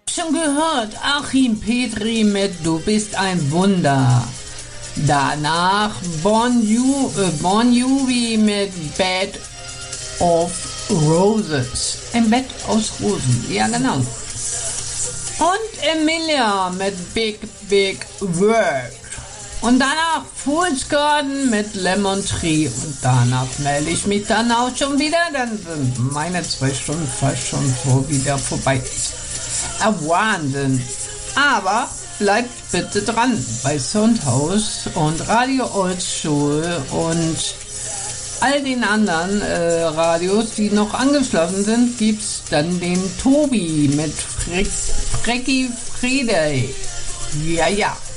schon gehört, Achim Petri mit Du bist ein Wunder. Danach Bon Jovi mit Bed of Roses. Ein Bett aus Rosen, ja genau. Und Emilia mit Big Big World. Und danach Fool's Garden mit Lemon Tree. Und danach melde ich mich dann auch schon wieder. Dann sind meine 2 Stunden fast schon wieder vorbei. Wahnsinn. Aber bleibt bitte dran bei Soundhouse und Radio Oldschool und all den anderen Radios, die noch angeschlossen sind, gibt's dann den Tobi mit Frecki Friday. Ja, ja.